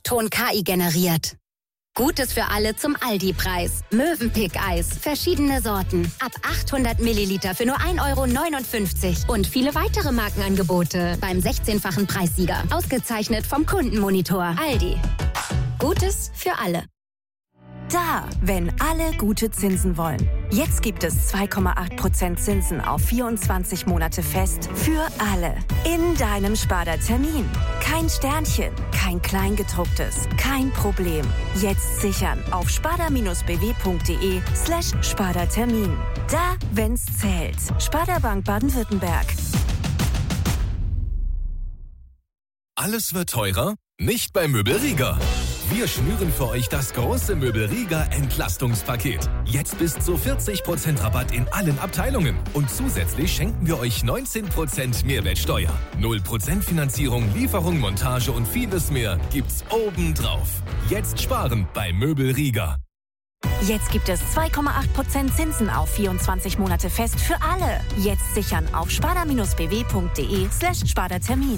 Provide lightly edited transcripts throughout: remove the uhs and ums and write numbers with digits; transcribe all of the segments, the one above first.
Ton KI generiert. Gutes für alle zum Aldi-Preis. Mövenpick-Eis. Verschiedene Sorten. Ab 800 Milliliter für nur 1,59 € Und viele weitere Markenangebote beim 16-fachen Preissieger. Ausgezeichnet vom Kundenmonitor. Aldi. Gutes für alle. Da, wenn alle gute Zinsen wollen. Jetzt gibt es 2,8% Zinsen auf 24 Monate fest für alle. In deinem Sparda-Termin. Kein Sternchen, kein Kleingedrucktes, kein Problem. Jetzt sichern auf sparda-bw.de/Sparda-Termin. Da, wenn's zählt. Sparda Bank Baden-Württemberg. Alles wird teurer? Nicht bei Möbelrieger. Wir schnüren für euch das große Möbelrieger Entlastungspaket. Jetzt bis zu 40% Rabatt in allen Abteilungen. Und zusätzlich schenken wir euch 19% Mehrwertsteuer. 0% Finanzierung, Lieferung, Montage und vieles mehr gibt's obendrauf. Jetzt sparen bei Möbelrieger. Jetzt gibt es 2,8% Zinsen auf 24 Monate fest für alle. Jetzt sichern auf sparda-bw.de/Sparda-Termin.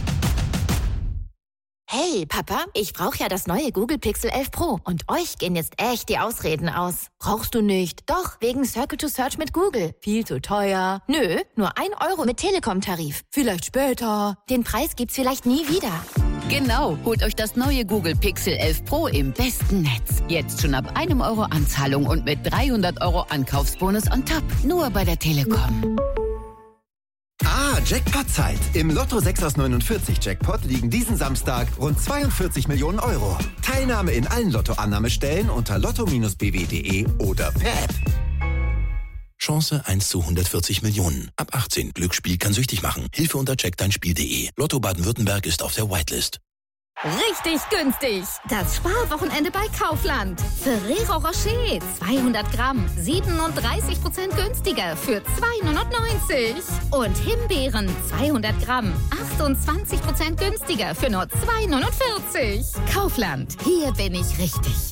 Hey, Papa, ich brauche ja das neue Google Pixel 11 Pro. Und euch gehen jetzt echt die Ausreden aus. Brauchst du nicht? Doch, wegen Circle to Search mit Google. Viel zu teuer. Nö, nur 1 € mit Telekom-Tarif. Vielleicht später. Den Preis gibt's vielleicht nie wieder. Genau, holt euch das neue Google Pixel 11 Pro im besten Netz. Jetzt schon ab 1 € Anzahlung und mit 300 € Ankaufsbonus on top. Nur bei der Telekom. Jackpot-Zeit. Im Lotto 6 aus 49 Jackpot liegen diesen Samstag rund 42 Millionen €. Teilnahme in allen Lottoannahmestellen unter lotto-bw.de oder per App. Chance 1 zu 140 Millionen. Ab 18. Glücksspiel kann süchtig machen. Hilfe unter checkdeinspiel.de. Lotto Baden-Württemberg ist auf der Whitelist. Richtig günstig! Das Sparwochenende bei Kaufland. Ferrero Rocher 200 Gramm, 37% günstiger für 2,99 €. Und Himbeeren 200 Gramm, 28% günstiger für nur 2,49 €. Kaufland, hier bin ich richtig.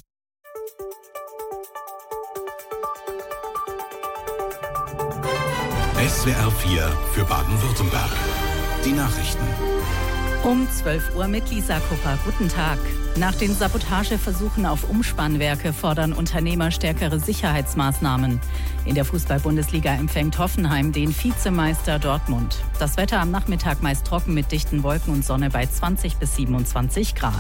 SWR 4 für Baden-Württemberg. Die Nachrichten. Um 12 Uhr mit Lisa Kupper. Guten Tag. Nach den Sabotageversuchen auf Umspannwerke fordern Unternehmer stärkere Sicherheitsmaßnahmen. In der Fußball-Bundesliga empfängt Hoffenheim den Vizemeister Dortmund. Das Wetter am Nachmittag meist trocken mit dichten Wolken und Sonne bei 20 bis 27 Grad.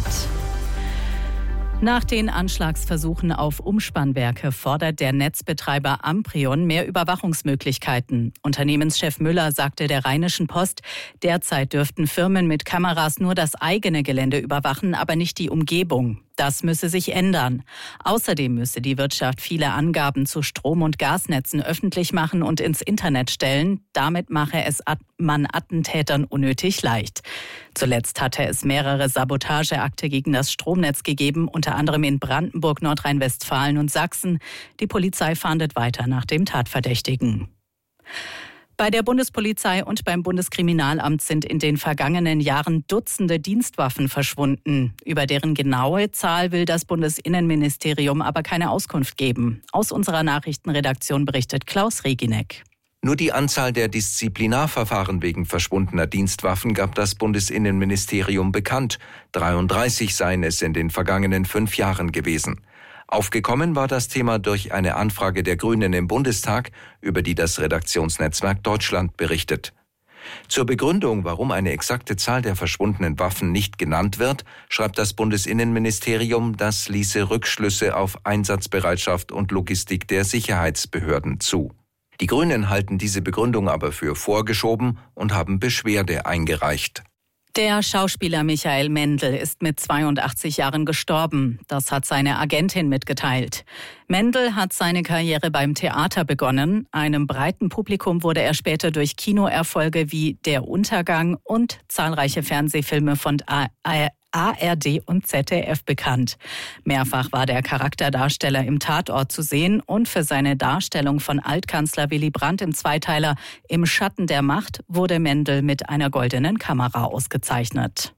Nach den Anschlagsversuchen auf Umspannwerke fordert der Netzbetreiber Amprion mehr Überwachungsmöglichkeiten. Unternehmenschef Müller sagte der Rheinischen Post, derzeit dürften Firmen mit Kameras nur das eigene Gelände überwachen, aber nicht die Umgebung. Das müsse sich ändern. Außerdem müsse die Wirtschaft viele Angaben zu Strom- und Gasnetzen öffentlich machen und ins Internet stellen. Damit mache es man Attentätern unnötig leicht. Zuletzt hatte es mehrere Sabotageakte gegen das Stromnetz gegeben, unter anderem in Brandenburg, Nordrhein-Westfalen und Sachsen. Die Polizei fahndet weiter nach dem Tatverdächtigen. Bei der Bundespolizei und beim Bundeskriminalamt sind in den vergangenen Jahren Dutzende Dienstwaffen verschwunden. Über deren genaue Zahl will das Bundesinnenministerium aber keine Auskunft geben. Aus unserer Nachrichtenredaktion berichtet Klaus Reginek. Nur die Anzahl der Disziplinarverfahren wegen verschwundener Dienstwaffen gab das Bundesinnenministerium bekannt. 33 seien es in den vergangenen 5 Jahren gewesen. Aufgekommen war das Thema durch eine Anfrage der Grünen im Bundestag, über die das Redaktionsnetzwerk Deutschland berichtet. Zur Begründung, warum eine exakte Zahl der verschwundenen Waffen nicht genannt wird, schreibt das Bundesinnenministerium, das ließe Rückschlüsse auf Einsatzbereitschaft und Logistik der Sicherheitsbehörden zu. Die Grünen halten diese Begründung aber für vorgeschoben und haben Beschwerde eingereicht. Der Schauspieler Michael Mendl ist mit 82 Jahren gestorben. Das hat seine Agentin mitgeteilt. Mendl hat seine Karriere beim Theater begonnen. Einem breiten Publikum wurde er später durch Kinoerfolge wie Der Untergang und zahlreiche Fernsehfilme von ARD und ZDF bekannt. Mehrfach war der Charakterdarsteller im Tatort zu sehen und für seine Darstellung von Altkanzler Willy Brandt im Zweiteiler Im Schatten der Macht wurde Mendl mit einer goldenen Kamera ausgezeichnet.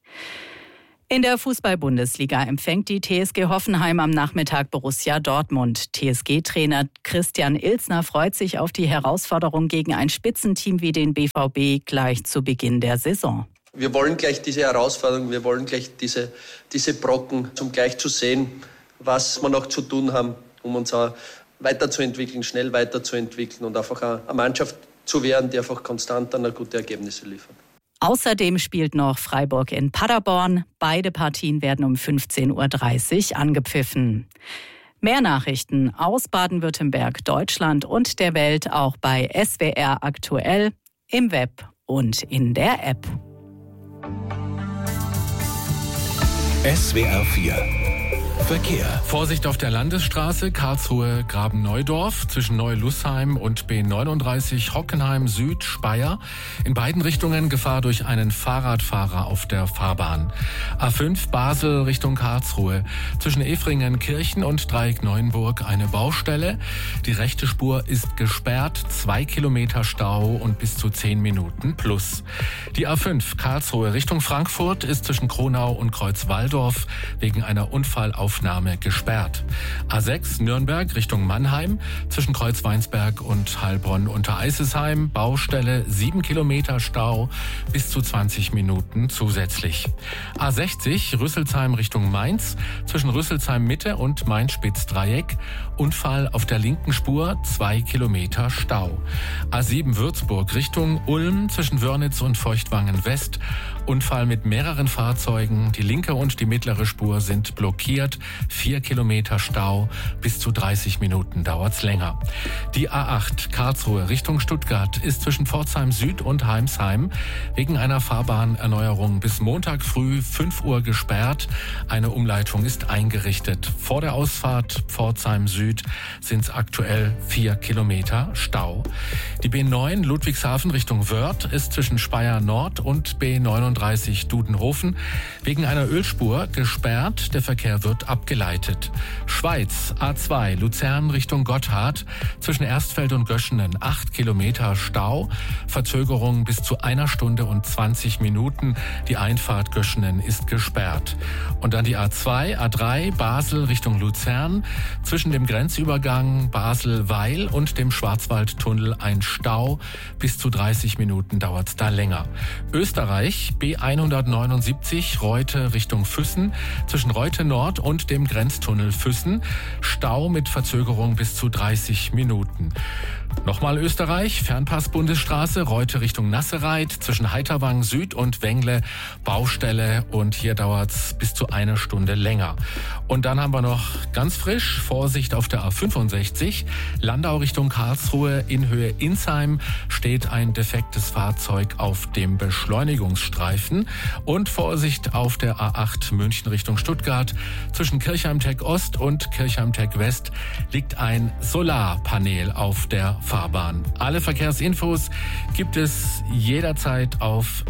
In der Fußball-Bundesliga empfängt die TSG Hoffenheim am Nachmittag Borussia Dortmund. TSG-Trainer Christian Ilsner freut sich auf die Herausforderung gegen ein Spitzenteam wie den BVB gleich zu Beginn der Saison. Wir wollen gleich diese Herausforderung, wir wollen gleich diese Brocken, um gleich zu sehen, was wir noch zu tun haben, um uns auch weiterzuentwickeln, schnell weiterzuentwickeln und einfach eine Mannschaft zu werden, die einfach konstant dann gute Ergebnisse liefert. Außerdem spielt noch Freiburg in Paderborn. Beide Partien werden um 15.30 Uhr angepfiffen. Mehr Nachrichten aus Baden-Württemberg, Deutschland und der Welt auch bei SWR aktuell, im Web und in der App. SWR 4 Verkehr. Vorsicht auf der Landesstraße Karlsruhe-Graben-Neudorf zwischen Neu-Lussheim und B39 Hockenheim Süd Speyer. In beiden Richtungen Gefahr durch einen Fahrradfahrer auf der Fahrbahn. A5 Basel Richtung Karlsruhe. Zwischen Efringen-Kirchen und Dreieck-Neuenburg eine Baustelle. Die rechte Spur ist gesperrt. 2 Kilometer Stau und bis zu 10 Minuten plus. Die A5 Karlsruhe Richtung Frankfurt ist zwischen Kronau und Kreuzwaldorf wegen einer Unfallaufnahme gesperrt. A6 Nürnberg Richtung Mannheim zwischen Kreuzweinsberg und Heilbronn unter Eisesheim. Baustelle 7 Kilometer Stau bis zu 20 Minuten zusätzlich. A60 Rüsselsheim Richtung Mainz zwischen Rüsselsheim Mitte und Mainz-Spitz-Dreieck. Unfall auf der linken Spur 2 Kilometer Stau. A7 Würzburg Richtung Ulm zwischen Wörnitz und Feuchtwangen West. Unfall mit mehreren Fahrzeugen. Die linke und die mittlere Spur sind blockiert. 4 Kilometer Stau, bis zu 30 Minuten dauert's länger. Die A8 Karlsruhe Richtung Stuttgart ist zwischen Pforzheim Süd und Heimsheim wegen einer Fahrbahnerneuerung bis Montag früh 5 Uhr gesperrt. Eine Umleitung ist eingerichtet. Vor der Ausfahrt Pforzheim Süd sind's aktuell 4 Kilometer Stau. Die B9 Ludwigshafen Richtung Wörth ist zwischen Speyer Nord und B39 Dudenhofen wegen einer Ölspur gesperrt. Der Verkehr wird abgeleitet. Schweiz, A2, Luzern Richtung Gotthard, zwischen Erstfeld und Göschenen 8 Kilometer Stau, Verzögerung bis zu 1 Stunde und 20 Minuten. Die Einfahrt Göschenen ist gesperrt. Und dann die A2, A3, Basel Richtung Luzern, zwischen dem Grenzübergang Basel-Weil und dem Schwarzwaldtunnel ein Stau. Bis zu 30 Minuten dauert's da länger. Österreich, B179, Reute Richtung Füssen, zwischen Reute Nord und dem Grenztunnel Füssen. Stau mit Verzögerung bis zu 30 Minuten. Nochmal Österreich, Fernpass-Bundesstraße, Reute Richtung Nassereit, zwischen Heiterwang Süd und Wengle, Baustelle und hier dauert's bis zu 1 Stunde länger. Und dann haben wir noch ganz frisch, Vorsicht auf der A65, Landau Richtung Karlsruhe, in Höhe Insheim steht ein defektes Fahrzeug auf dem Beschleunigungsstreifen und Vorsicht auf der A8 München Richtung Stuttgart, zwischen Kirchheim-Tech Ost und Kirchheim-Tech West liegt ein Solarpanel auf der Fahrbahn. Alle Verkehrsinfos gibt es jederzeit auf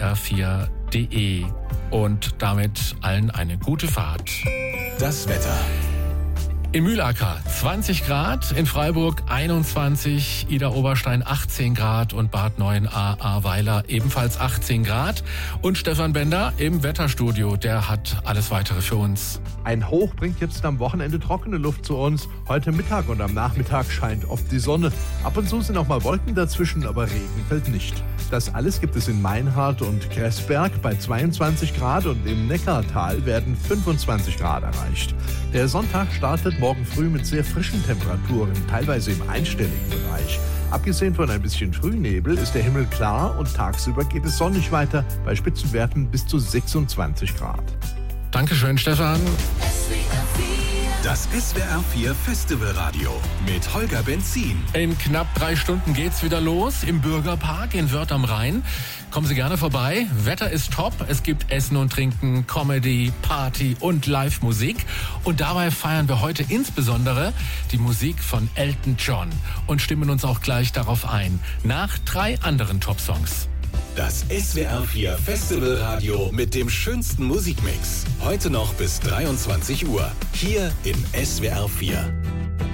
swr4.de und damit allen eine gute Fahrt. Das Wetter. In Mühlacker 20 Grad, in Freiburg 21, Idar-Oberstein 18 Grad und Bad Neuenahr-Ahrweiler ebenfalls 18 Grad. Und Stefan Bender im Wetterstudio, der hat alles Weitere für uns. Ein Hoch bringt jetzt am Wochenende trockene Luft zu uns. Heute Mittag und am Nachmittag scheint oft die Sonne. Ab und zu sind auch mal Wolken dazwischen, aber Regen fällt nicht. Das alles gibt es in Meinhardt und Kressberg bei 22 Grad und im Neckartal werden 25 Grad erreicht. Der Sonntag startet morgen früh mit sehr frischen Temperaturen, teilweise im einstelligen Bereich. Abgesehen von ein bisschen Frühnebel ist der Himmel klar und tagsüber geht es sonnig weiter bei Spitzenwerten bis zu 26 Grad. Dankeschön, Stefan. Das SWR 4 Festivalradio mit Holger Benzin. In knapp 3 Stunden geht's wieder los im Bürgerpark in Wörth am Rhein. Kommen Sie gerne vorbei. Wetter ist top. Es gibt Essen und Trinken, Comedy, Party und Live-Musik. Und dabei feiern wir heute insbesondere die Musik von Elton John und stimmen uns auch gleich darauf ein. Nach 3 anderen Top-Songs. Das SWR 4 Festivalradio mit dem schönsten Musikmix. Heute noch bis 23 Uhr. Hier in SWR 4.